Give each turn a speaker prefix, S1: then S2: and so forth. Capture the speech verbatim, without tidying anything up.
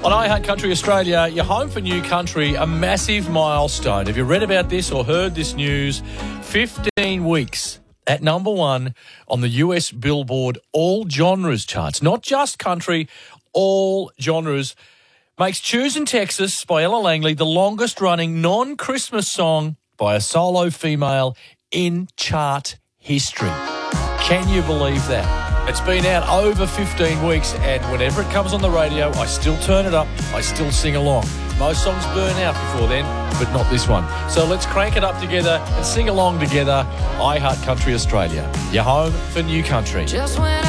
S1: On I Heart Country Australia, you're home for New Country, a massive milestone. Have you read about this or heard this news? fifteen weeks at number one on the U S Billboard All Genres charts. Not just country, all genres. Makes Choosing Texas by Ella Langley the longest-running non-Christmas song by a solo female in chart history. Can you believe that? It's been out over fifteen weeks, and whenever it comes on the radio, I still turn it up, I still sing along. Most songs burn out before then, but not this one. So let's crank it up together and sing along together. I Heart Country Australia. You're home for New Country.
S2: Just when